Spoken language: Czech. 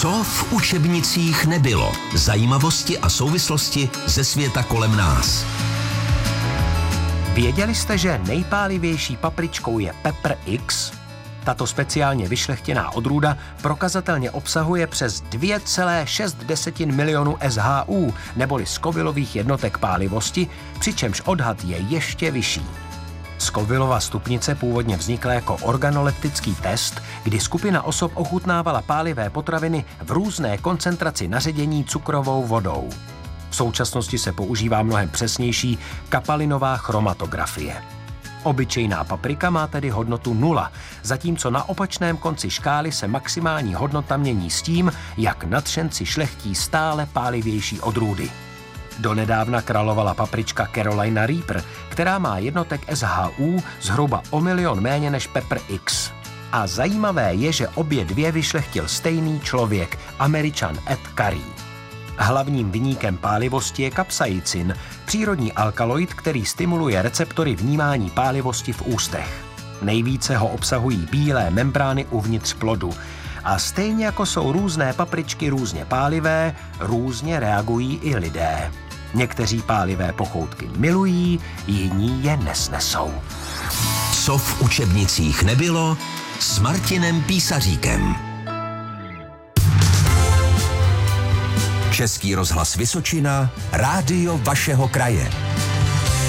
Co v učebnicích nebylo? Zajímavosti a souvislosti ze světa kolem nás. Věděli jste, že nejpálivější papričkou je Pepper X? Tato speciálně vyšlechtěná odrůda prokazatelně obsahuje přes 2,6 milionu SHU, neboli Scovillových jednotek pálivosti, přičemž odhad je ještě vyšší. Scovillova stupnice původně vznikla jako organoleptický test, kdy skupina osob ochutnávala pálivé potraviny v různé koncentraci na ředění cukrovou vodou. V současnosti se používá mnohem přesnější kapalinová chromatografie. Obyčejná paprika má tedy hodnotu 0, zatímco na opačném konci škály se maximální hodnota mění s tím, jak nadšenci šlechtí stále pálivější odrůdy. Donedávna královala paprička Carolina Reaper, která má jednotek SHU zhruba o 1 milion méně než Pepper X. A zajímavé je, že obě dvě vyšlechtil stejný člověk, Američan Ed Carey. Hlavním viníkem pálivosti je kapsaicin, přírodní alkaloid, který stimuluje receptory vnímání pálivosti v ústech. Nejvíce ho obsahují bílé membrány uvnitř plodu. A stejně jako jsou různé papričky různě pálivé, různě reagují i lidé. Někteří pálivé pochoutky milují, jiní je nesnesou. Co v učebnicích nebylo s Martinem Písaříkem. Český rozhlas Vysočina, rádio vašeho kraje.